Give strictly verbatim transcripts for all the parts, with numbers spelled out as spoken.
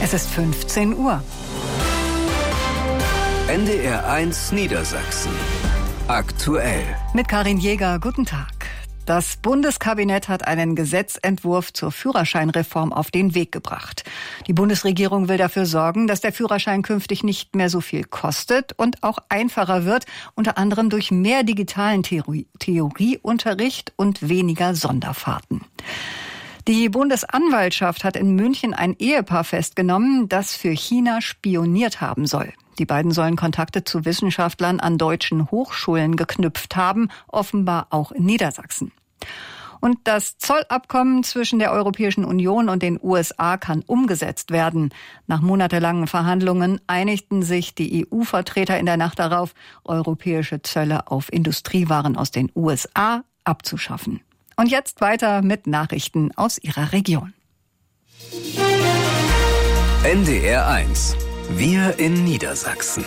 Es ist fünfzehn Uhr. N D R eins Niedersachsen. Aktuell. Mit Karin Jäger, guten Tag. Das Bundeskabinett hat einen Gesetzentwurf zur Führerscheinreform auf den Weg gebracht. Die Bundesregierung will dafür sorgen, dass der Führerschein künftig nicht mehr so viel kostet und auch einfacher wird, unter anderem durch mehr digitalen Theorie- Theorieunterricht und weniger Sonderfahrten. Die Bundesanwaltschaft hat in München ein Ehepaar festgenommen, das für China spioniert haben soll. Die beiden sollen Kontakte zu Wissenschaftlern an deutschen Hochschulen geknüpft haben, offenbar auch in Niedersachsen. Und das Zollabkommen zwischen der Europäischen Union und den U S A kann umgesetzt werden. Nach monatelangen Verhandlungen einigten sich die E U-Vertreter in der Nacht darauf, europäische Zölle auf Industriewaren aus den U S A abzuschaffen. Und jetzt weiter mit Nachrichten aus Ihrer Region. N D R eins. Wir in Niedersachsen.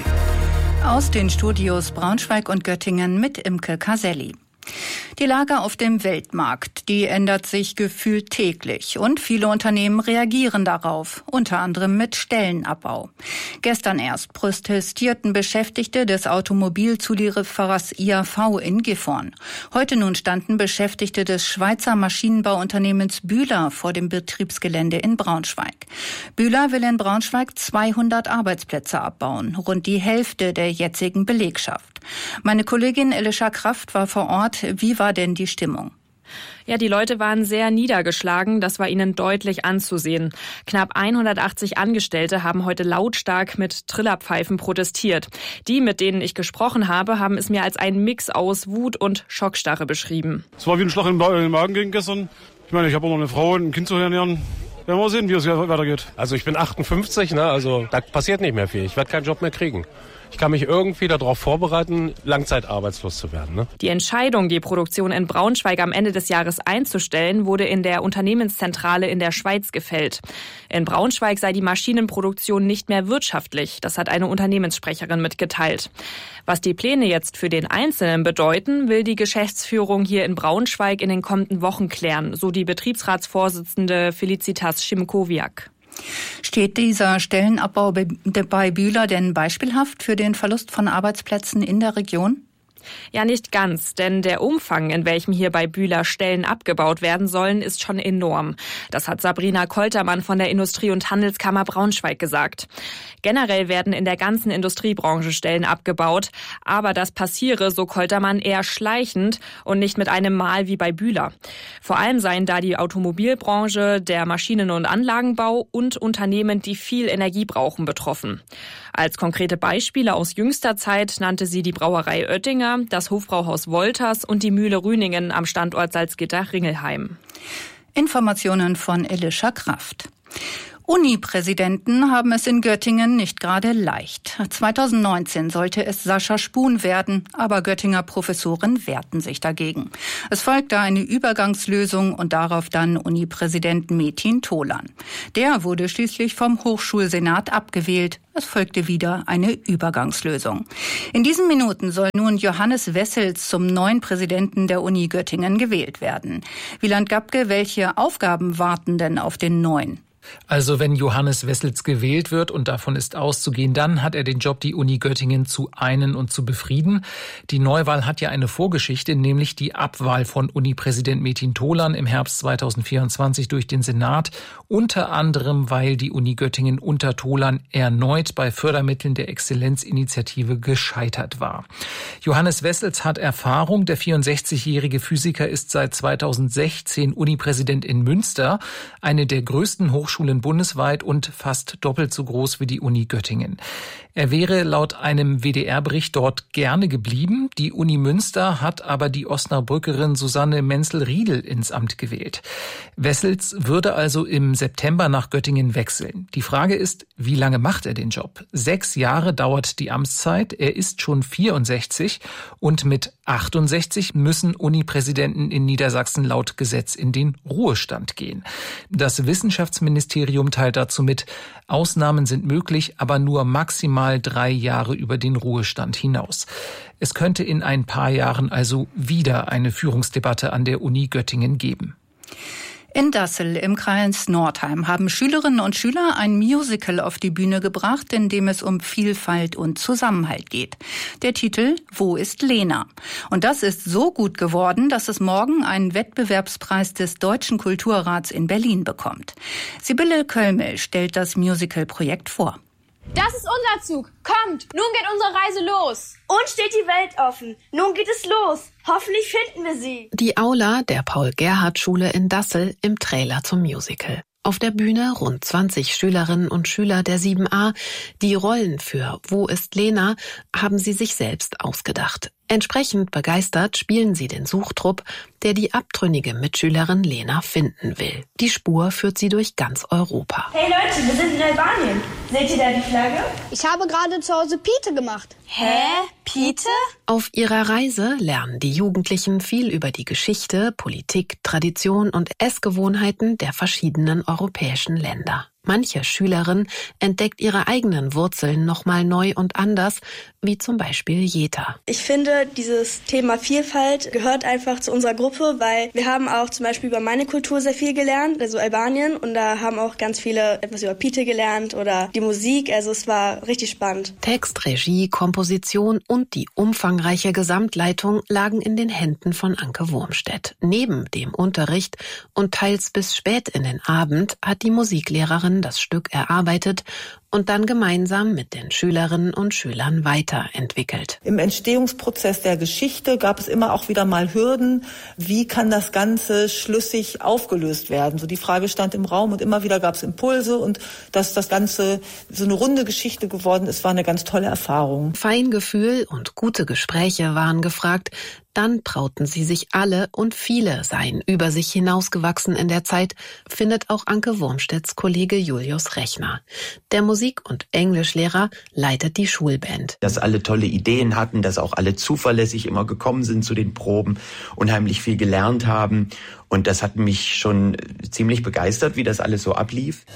Aus den Studios Braunschweig und Göttingen mit Imke Caselli. Die Lage auf dem Weltmarkt, die ändert sich gefühlt täglich und viele Unternehmen reagieren darauf, unter anderem mit Stellenabbau. Gestern erst protestierten Beschäftigte des Automobilzulieferers I A V in Gifhorn. Heute nun standen Beschäftigte des Schweizer Maschinenbauunternehmens Bühler vor dem Betriebsgelände in Braunschweig. Bühler will in Braunschweig zweihundert Arbeitsplätze abbauen, rund die Hälfte der jetzigen Belegschaft. Meine Kollegin Elisha Kraft war vor Ort. Wie war denn die Stimmung? Ja, die Leute waren sehr niedergeschlagen, das war ihnen deutlich anzusehen. Knapp hundertachtzig Angestellte haben heute lautstark mit Trillerpfeifen protestiert. Die, mit denen ich gesprochen habe, haben es mir als einen Mix aus Wut und Schockstarre beschrieben. Es war wie ein Schlag in den Magen gegen gestern. Ich meine, ich habe auch noch eine Frau und ein Kind zu ernähren. Werden wir mal sehen, wie es weitergeht. Also ich bin achtundfünfzig, ne? Also da passiert nicht mehr viel. Ich werde keinen Job mehr kriegen. Ich kann mich irgendwie darauf vorbereiten, langzeitarbeitslos zu werden. Ne? Die Entscheidung, die Produktion in Braunschweig am Ende des Jahres einzustellen, wurde in der Unternehmenszentrale in der Schweiz gefällt. In Braunschweig sei die Maschinenproduktion nicht mehr wirtschaftlich. Das hat eine Unternehmenssprecherin mitgeteilt. Was die Pläne jetzt für den Einzelnen bedeuten, will die Geschäftsführung hier in Braunschweig in den kommenden Wochen klären, so die Betriebsratsvorsitzende Felicitas Schimkowiak. Steht dieser Stellenabbau bei Bühler denn beispielhaft für den Verlust von Arbeitsplätzen in der Region? Ja, nicht ganz, denn der Umfang, in welchem hier bei Bühler Stellen abgebaut werden sollen, ist schon enorm. Das hat Sabrina Koltermann von der Industrie- und Handelskammer Braunschweig gesagt. Generell werden in der ganzen Industriebranche Stellen abgebaut, aber das passiere, so Koltermann, eher schleichend und nicht mit einem Mal wie bei Bühler. Vor allem seien da die Automobilbranche, der Maschinen- und Anlagenbau und Unternehmen, die viel Energie brauchen, betroffen. Als konkrete Beispiele aus jüngster Zeit nannte sie die Brauerei Oettinger, das Hofbrauhaus Wolters und die Mühle Rüningen am Standort Salzgitter-Ringelheim. Informationen von Elisha Kraft. Uni-Präsidenten haben es in Göttingen nicht gerade leicht. zweitausendneunzehn sollte es Sascha Spun werden, aber Göttinger Professoren wehrten sich dagegen. Es folgte eine Übergangslösung und darauf dann Uni-Präsident Metin Tolan. Der wurde schließlich vom Hochschulsenat abgewählt. Es folgte wieder eine Übergangslösung. In diesen Minuten soll nun Johannes Wessels zum neuen Präsidenten der Uni Göttingen gewählt werden. Wieland Gabke, welche Aufgaben warten denn auf den neuen? Also wenn Johannes Wessels gewählt wird, und davon ist auszugehen, dann hat er den Job, die Uni Göttingen zu einen und zu befrieden. Die Neuwahl hat ja eine Vorgeschichte, nämlich die Abwahl von Uni-Präsident Metin Tolan im Herbst zweitausendvierundzwanzig durch den Senat, unter anderem, weil die Uni Göttingen unter Tolan erneut bei Fördermitteln der Exzellenzinitiative gescheitert war. Johannes Wessels hat Erfahrung. Der vierundsechzigjährige Physiker ist seit zweitausendsechzehn Uni-Präsident in Münster, eine der größten Hochschulen bundesweit und fast doppelt so groß wie die Uni Göttingen. Er wäre laut einem W D R-Bericht dort gerne geblieben. Die Uni Münster hat aber die Osnabrückerin Susanne Menzel-Riedel ins Amt gewählt. Wessels würde also im September nach Göttingen wechseln. Die Frage ist, wie lange macht er den Job? Sechs Jahre dauert die Amtszeit. Er ist schon vierundsechzig und mit achtundsechzig müssen Uni-Präsidenten in Niedersachsen laut Gesetz in den Ruhestand gehen. Das Wissenschaftsministerium teilt dazu mit, Ausnahmen sind möglich, aber nur maximal drei Jahre über den Ruhestand hinaus. Es könnte in ein paar Jahren also wieder eine Führungsdebatte an der Uni Göttingen geben. In Dassel im Kreis Nordheim haben Schülerinnen und Schüler ein Musical auf die Bühne gebracht, in dem es um Vielfalt und Zusammenhalt geht. Der Titel Wo ist Lena? Und das ist so gut geworden, dass es morgen einen Wettbewerbspreis des Deutschen Kulturrats in Berlin bekommt. Sibylle Kölmel stellt das Musical-Projekt vor. Das ist unser Zug. Kommt, nun geht unsere Reise los. Uns steht die Welt offen. Nun geht es los. Hoffentlich finden wir sie. Die Aula der Paul-Gerhardt-Schule in Dassel im Trailer zum Musical. Auf der Bühne rund zwanzig Schülerinnen und Schüler der sieben a. Die Rollen für Wo ist Lena haben sie sich selbst ausgedacht. Entsprechend begeistert spielen sie den Suchtrupp, der die abtrünnige Mitschülerin Lena finden will. Die Spur führt sie durch ganz Europa. Hey Leute, wir sind in Albanien. Seht ihr da die Flagge? Ich habe gerade zu Hause Pite gemacht. Hä? Pite? Auf ihrer Reise lernen die Jugendlichen viel über die Geschichte, Politik, Tradition und Essgewohnheiten der verschiedenen europäischen Länder. Manche Schülerin entdeckt ihre eigenen Wurzeln nochmal neu und anders, wie zum Beispiel Jeta. Ich finde, dieses Thema Vielfalt gehört einfach zu unserer Gruppe, weil wir haben auch zum Beispiel über meine Kultur sehr viel gelernt, also Albanien, und da haben auch ganz viele etwas über Pite gelernt oder die Musik, also es war richtig spannend. Text, Regie, Komposition und die umfangreiche Gesamtleitung lagen in den Händen von Anke Wurmstedt. Neben dem Unterricht und teils bis spät in den Abend hat die Musiklehrerin das Stück erarbeitet und dann gemeinsam mit den Schülerinnen und Schülern weiterentwickelt. Im Entstehungsprozess der Geschichte gab es immer auch wieder mal Hürden. Wie kann das Ganze schlüssig aufgelöst werden? So die Frage stand im Raum und immer wieder gab es Impulse, und dass das Ganze so eine runde Geschichte geworden ist, war eine ganz tolle Erfahrung. Feingefühl und gute Gespräche waren gefragt. Dann trauten sie sich alle und viele seien über sich hinausgewachsen in der Zeit, findet auch Anke Wurmstedts Kollege Julius Rechner. Der Musik- und Englischlehrer leitet die Schulband. Dass alle tolle Ideen hatten, dass auch alle zuverlässig immer gekommen sind zu den Proben, unheimlich viel gelernt haben. Und das hat mich schon ziemlich begeistert, wie das alles so ablief.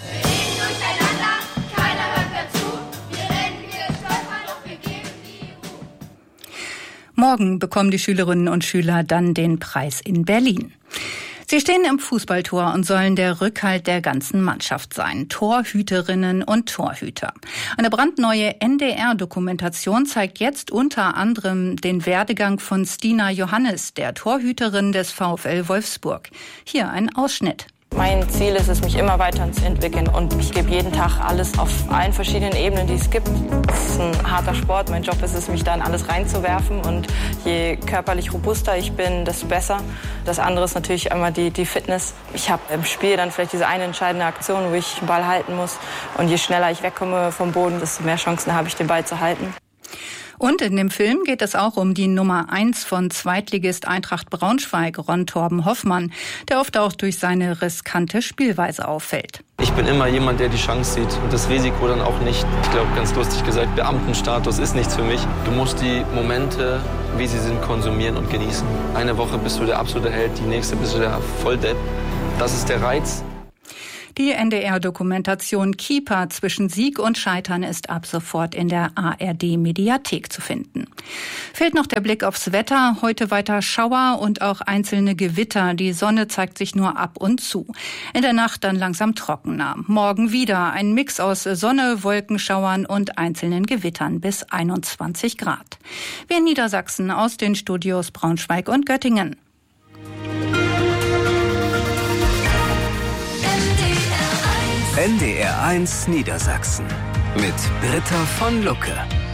Morgen bekommen die Schülerinnen und Schüler dann den Preis in Berlin. Sie stehen im Fußballtor und sollen der Rückhalt der ganzen Mannschaft sein. Torhüterinnen und Torhüter. Eine brandneue N D R-Dokumentation zeigt jetzt unter anderem den Werdegang von Stina Johannes, der Torhüterin des VfL Wolfsburg. Hier ein Ausschnitt. Mein Ziel ist es, mich immer weiterzuentwickeln, und ich gebe jeden Tag alles auf allen verschiedenen Ebenen, die es gibt. Es ist ein harter Sport. Mein Job ist es, mich da in alles reinzuwerfen, und je körperlich robuster ich bin, desto besser. Das andere ist natürlich einmal die, die Fitness. Ich habe im Spiel dann vielleicht diese eine entscheidende Aktion, wo ich den Ball halten muss, und je schneller ich wegkomme vom Boden, desto mehr Chancen habe ich, den Ball zu halten. Und in dem Film geht es auch um die Nummer eins von Zweitligist Eintracht Braunschweig, Ron Torben Hoffmann, der oft auch durch seine riskante Spielweise auffällt. Ich bin immer jemand, der die Chance sieht und das Risiko dann auch nicht. Ich glaube, ganz lustig gesagt, Beamtenstatus ist nichts für mich. Du musst die Momente, wie sie sind, konsumieren und genießen. Eine Woche bist du der absolute Held, die nächste bist du der Volldepp. Das ist der Reiz. Die N D R-Dokumentation Keeper zwischen Sieg und Scheitern ist ab sofort in der A R D-Mediathek zu finden. Fehlt noch der Blick aufs Wetter. Heute weiter Schauer und auch einzelne Gewitter. Die Sonne zeigt sich nur ab und zu. In der Nacht dann langsam trockener. Morgen wieder ein Mix aus Sonne, Wolkenschauern und einzelnen Gewittern bis einundzwanzig Grad. Wir in Niedersachsen aus den Studios Braunschweig und Göttingen. N D R eins Niedersachsen mit Britta von Lucke.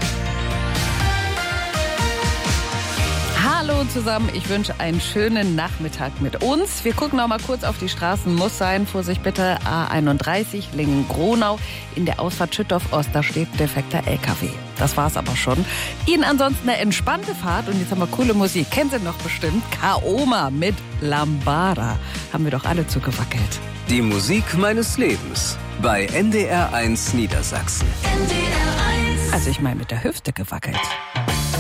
Hallo zusammen, ich wünsche einen schönen Nachmittag mit uns. Wir gucken noch mal kurz auf die Straßen. Muss sein, Vorsicht bitte, A einunddreißig, Lingen-Gronau. In der Ausfahrt Schüttorf-Ost, da steht ein defekter L K W. Das war's aber schon. Ihnen ansonsten eine entspannte Fahrt, und jetzt haben wir coole Musik. Kennen Sie noch bestimmt? Kaoma mit Lambada. Haben wir doch alle zugewackelt. Die Musik meines Lebens bei N D R eins Niedersachsen. Also ich meine mit der Hüfte gewackelt.